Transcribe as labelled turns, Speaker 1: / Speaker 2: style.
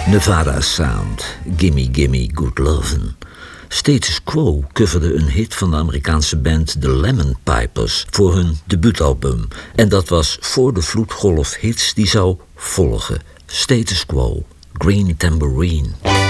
Speaker 1: Nevada Sound, Gimme Gimme Good Lovin'. Status Quo coverde een hit van de Amerikaanse band The Lemon Pipers voor hun debuutalbum. En dat was voor de vloedgolf hits die zou volgen. Status Quo, Green Tambourine.